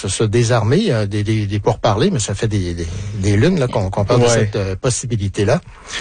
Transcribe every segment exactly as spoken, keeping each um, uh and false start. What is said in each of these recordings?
se, se désarmer, euh, des, des, des pourparlers, mais ça fait des, des, des lunes là, qu'on, qu'on parle ouais. de cette euh, possibilité-là.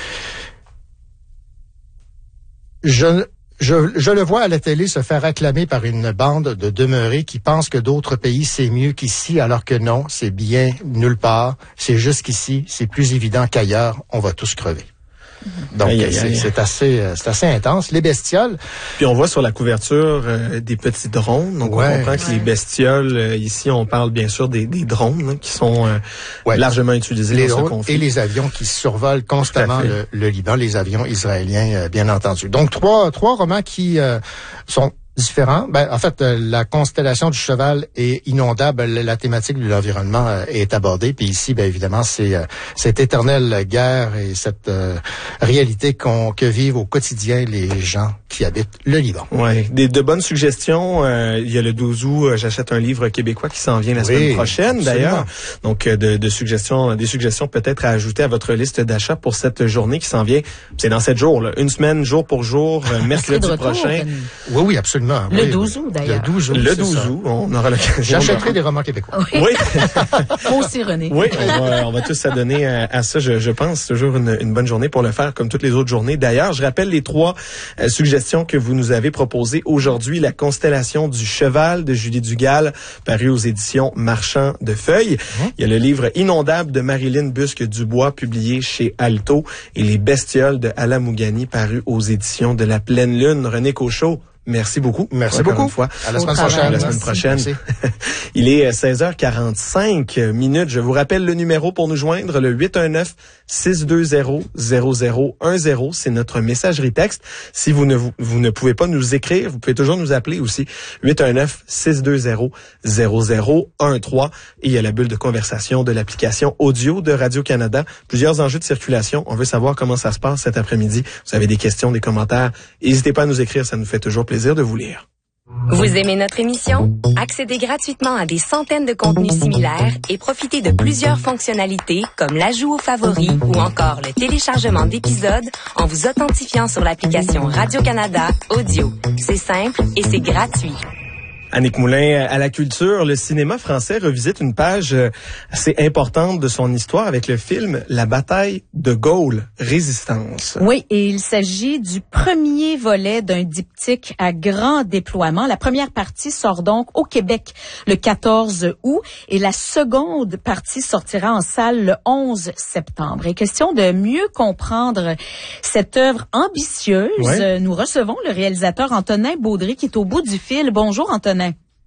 Je, je, je le vois à la télé se faire acclamer par une bande de demeurés qui pensent que d'autres pays, c'est mieux qu'ici, alors que non, c'est bien nulle part. C'est juste qu'ici, c'est plus évident qu'ailleurs, on va tous crever. Donc, aïe, aïe, c'est, aïe. c'est assez, c'est assez intense. Les bestioles. Puis on voit sur la couverture euh, des petits drones. Donc ouais, on comprend que ouais. les bestioles euh, ici, on parle bien sûr des, des drones hein, qui sont euh, ouais. largement utilisés les dans drones ce conflit. Et les avions qui survolent constamment le, le Liban, les avions israéliens, euh, bien entendu. Donc trois, trois romans qui euh, sont différents. Ben, en fait, euh, la constellation du cheval est inondable. La thématique de l'environnement euh, est abordée. Puis ici, ben évidemment, c'est euh, cette éternelle guerre et cette euh, réalité qu'on que vivent au quotidien les gens qui habitent le Liban. Ouais, des de bonnes suggestions. Euh, il y a le douze août, euh, j'achète un livre québécois qui s'en vient la oui, semaine prochaine, absolument. D'ailleurs. Donc euh, de, de suggestions, des suggestions peut-être à ajouter à votre liste d'achat pour cette journée qui s'en vient. C'est dans sept jours, là. Une semaine, jour pour jour, euh, mercredi prochain. Oui, oui, absolument. Le oui, douze août, d'ailleurs. Le douze août, le douze août, on aura l'occasion. J'achèterai des romans québécois. Oui. oui. Aussi, René. Oui, on va, on va tous s'adonner à, à ça. Je, je pense toujours une, une bonne journée pour le faire comme toutes les autres journées. D'ailleurs, je rappelle les trois euh, suggestions que vous nous avez proposées aujourd'hui. La constellation du cheval de Julie Dugal, paru aux éditions Marchand de Feuilles. Mmh. Il y a le livre Inondable de Marilyn Busque-Dubois, publié chez Alto. Et Les bestioles de Ala Mougani, paru aux éditions de La Pleine Lune. René Cochot. Merci beaucoup. Merci beaucoup. Une fois. À la semaine prochaine. À la semaine prochaine. Il est seize heures quarante-cinq minutes. Je vous rappelle le numéro pour nous joindre, le huit un neuf, six deux zéro, zéro zéro un zéro. C'est notre messagerie texte. Si vous ne, vous, vous ne pouvez pas nous écrire, vous pouvez toujours nous appeler aussi. huit un neuf, six deux zéro, zéro zéro un trois. Et il y a la bulle de conversation de l'application audio de Radio-Canada. Plusieurs enjeux de circulation. On veut savoir comment ça se passe cet après-midi. Vous avez des questions, des commentaires. N'hésitez pas à nous écrire. Ça nous fait toujours plaisir de vous lire. Vous aimez notre émission? Accédez gratuitement à des centaines de contenus similaires et profitez de plusieurs fonctionnalités comme l'ajout aux favoris ou encore le téléchargement d'épisodes en vous authentifiant sur l'application Radio-Canada Audio. C'est simple et c'est gratuit. Annick Moulin, à la culture, le cinéma français revisite une page assez importante de son histoire avec le film La bataille de Gaulle, Résistance. Oui, et il s'agit du premier volet d'un diptyque à grand déploiement. La première partie sort donc au Québec le quatorze août et la seconde partie sortira en salle le onze septembre. Et question de mieux comprendre cette œuvre ambitieuse, ouais. nous recevons le réalisateur Antonin Baudry qui est au bout du fil. Bonjour Antonin.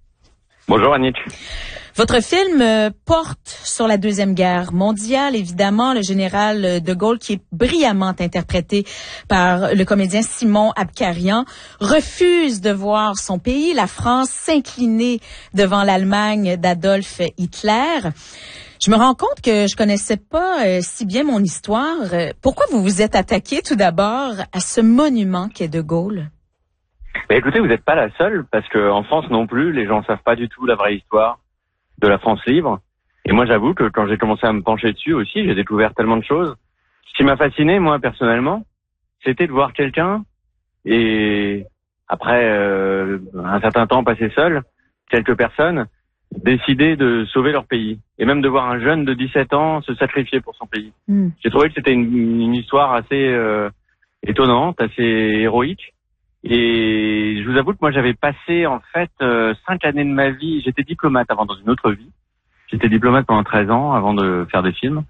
Bonjour Annick. Votre film euh, porte sur la Deuxième Guerre mondiale, évidemment, le général de Gaulle, qui est brillamment interprété par le comédien Simon Abkarian, refuse de voir son pays, la France, s'incliner devant l'Allemagne d'Adolf Hitler. Je me rends compte que je connaissais pas euh, si bien mon histoire. Pourquoi vous vous êtes attaqué tout d'abord à ce monument qu'est de Gaulle? Ben écoutez, vous n'êtes pas la seule, parce que en France non plus, les gens ne savent pas du tout la vraie histoire de la France libre. Et moi, j'avoue que quand j'ai commencé à me pencher dessus aussi, j'ai découvert tellement de choses. Ce qui m'a fasciné, moi, personnellement, c'était de voir quelqu'un, et après euh, un certain temps passé seul, quelques personnes, décider de sauver leur pays. Et même de voir un jeune de dix-sept ans se sacrifier pour son pays. Mmh. J'ai trouvé que c'était une, une histoire assez euh, étonnante, assez héroïque. Et je vous avoue que moi j'avais passé en fait euh, cinq années de ma vie, j'étais diplomate avant dans une autre vie. J'étais diplomate pendant treize ans avant de faire des films.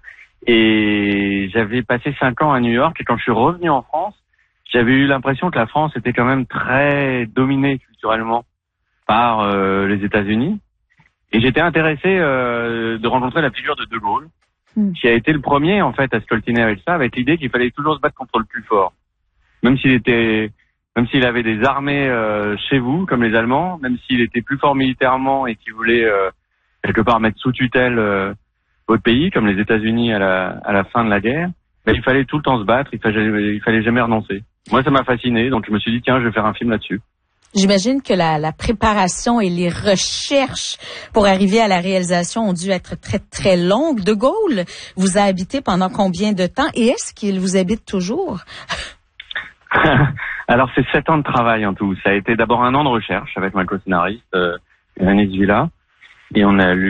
Et j'avais passé cinq ans à New York et quand je suis revenu en France, j'avais eu l'impression que la France était quand même très dominée culturellement par euh, les États-Unis. Et j'étais intéressé euh, de rencontrer la figure de De Gaulle, mmh. qui a été le premier en fait à se coltiner avec ça, avec l'idée qu'il fallait toujours se battre contre le plus fort. Même s'il était... Même s'il avait des armées euh, chez vous, comme les Allemands, même s'il était plus fort militairement et qu'il voulait euh, quelque part mettre sous tutelle euh, votre pays, comme les États-Unis à la, à la fin de la guerre, ben, il fallait tout le temps se battre, il fallait, il fallait jamais renoncer. Moi, ça m'a fasciné, donc je me suis dit, tiens, je vais faire un film là-dessus. J'imagine que la, la préparation et les recherches pour arriver à la réalisation ont dû être très, très longues. De Gaulle vous a habité pendant combien de temps et est-ce qu'il vous habite toujours? Alors, c'est sept ans de travail en tout. Ça a été d'abord un an de recherche avec ma co-scénariste, euh, Vanessa Villa. Et on a lu